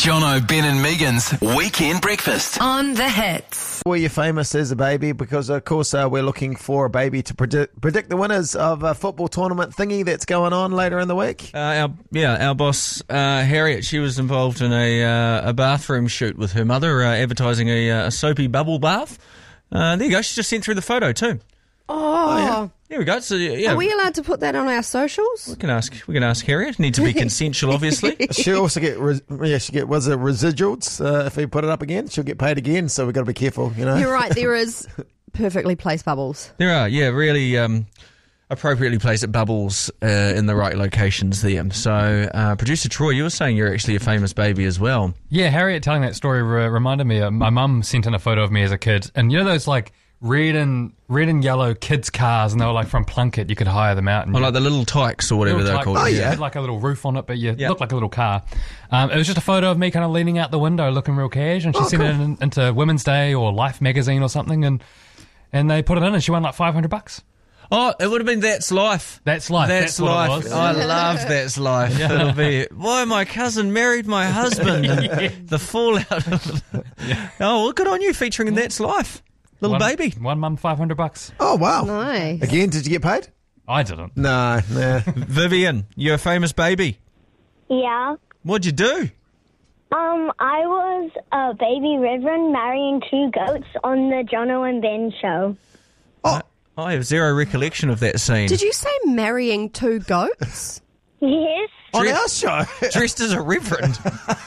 Jono, Ben and Megan's Weekend Breakfast. On the Hits. Were you famous as a baby? Because, of course, we're looking for a baby to predict the winners of a football tournament thingy that's going on later in the week. Our boss, Harriet, she was involved in a bathroom shoot with her mother, advertising a soapy bubble bath. There you go. She just sent through the photo too. Oh, There we go. So, yeah. Are we allowed to put that on our socials? We can ask Harriet. Need to be consensual, obviously. She'll also get residuals if we put it up again. She'll get paid again, so we've got to be careful, you know. You're right, there is perfectly placed bubbles. There are, really appropriately placed bubbles in the right locations there. So, producer Troy, you were saying you're actually a famous baby as well. Yeah, Harriet telling that story reminded me. My mum sent in a photo of me as a kid, and you know those like red and yellow kids' cars, and they were like from Plunkett. You could hire them out. And like the little tykes or whatever they're called. Oh, yeah. It had like a little roof on it, but it looked like a little car. It was just a photo of me kind of leaning out the window looking real cash, and she sent it into Women's Day or Life magazine or something, and they put it in, and she won like $500. Oh, it would have been That's Life. That's Life. That's what Life. it was. I love That's Life. Yeah. It'll be, why my cousin married my husband, and the fallout of it. Oh, well, good on you featuring in That's Life. Little baby. One mum, $500. Oh, wow. Nice. Again, did you get paid? I didn't. No. Vivian, you're a famous baby. Yeah. What'd you do? I was a baby reverend marrying two goats on the Jono and Ben show. I have zero recollection of that scene. Did you say marrying two goats? Yes. On our show. Dressed as a reverend.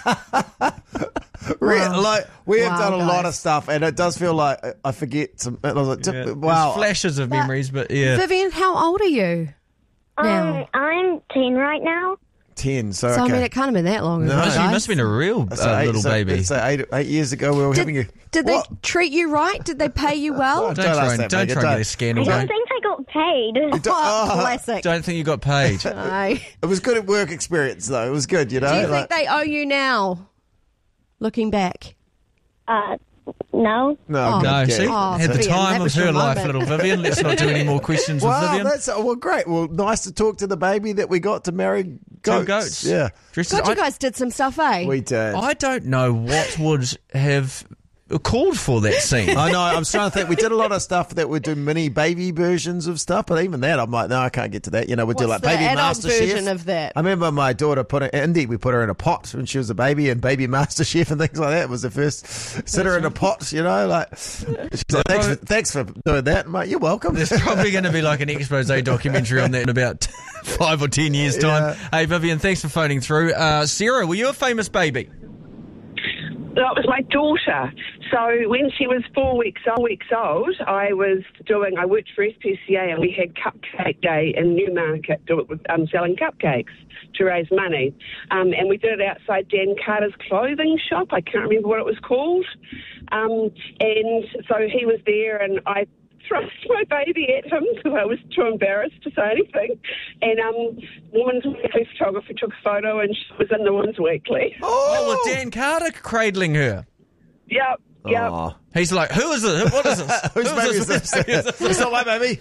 We have Wow, done a lot guys. of stuff, and it does feel like I forget some. I was like, wow. There's flashes of memories, but yeah. Vivian, how old are you now? I'm 10 right now. 10, so So, okay. I mean, it can't have been that long ago, No. You guys. must have been a real little baby. So 8 years ago, we were having a... Did they What? treat you right? Did they pay you well? Don't ask that, Don't Megan, try and get a I scandal don't going. think I got paid. Classic. Don't think you got paid. No. It was good at work experience, though. It was good, you know? Do you like- think they owe you now, looking back? No. No, good, No, good. see? Oh, Had the Vivian, time that of was her your life, moment. little Vivian. Let's not do any more questions with Wow, Vivian. great. Well, nice to talk to the baby that we got to marry goats. Two goats. Yeah, Dressed as- God, you guys did some stuff, eh? we did. I don't know what would have called for that scene. I know. I'm trying to think. We did a lot of stuff that would do mini baby versions of stuff, but even that, I'm like, no, I can't get to that. You know, we'd do What's like the baby adult master version chef. of that? I remember my daughter we put her in a pot when she was a baby, and baby master chef and things like that was the first. Sit her in a pot, you know, like. She's like, thanks for doing that, mate. You're welcome. There's probably going to be like an expose documentary on that in about 5 or 10 years' time. Yeah. Hey, Vivian, thanks for phoning through. Sarah, were you a famous baby? That was my daughter. So when she was 4 weeks old, I worked for SPCA, and we had Cupcake Day in Newmarket selling cupcakes to raise money. And we did it outside Dan Carter's clothing shop. I can't remember what it was called. And so he was there, and I thrust my baby at him because I was too embarrassed to say anything. And Women's Weekly photographer took a photo, and she was in the Women's Weekly. Oh, with Dan Carter cradling her. Yep. Aw. He's like, who is it? What is this? Whose baby is this? It's not my baby.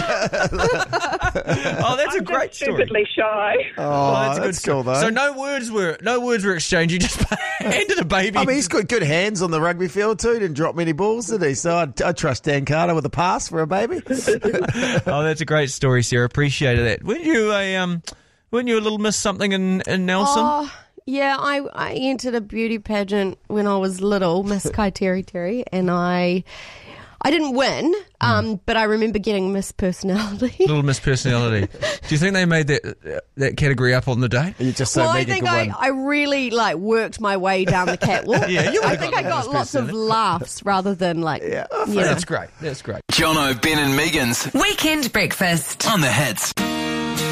Oh, that's a I'm great just story. stupidly shy. Oh, That's a good that's cool, though. So no words were exchanged. You just handed a baby. I mean, he's got good hands on the rugby field too. Didn't drop many balls, did he? So I trust Dan Carter with a pass for a baby. Oh, that's a great story, Sarah. Appreciated that. Weren't you a little Miss something in Nelson? Oh, yeah, I entered a beauty pageant when I was little, Miss Kaiteri Terry, and I didn't win, but I remember getting Miss Personality. Little Miss Personality. Do you think they made that category up on the day? You just so Well, I Megan think could win. I really worked my way down the catwalk. Yeah, you I would've think got I the got Miss lots of Personality. laughs rather than you know. That's great. That's great. Jono, Ben and Megan's Weekend Breakfast. On the Hits.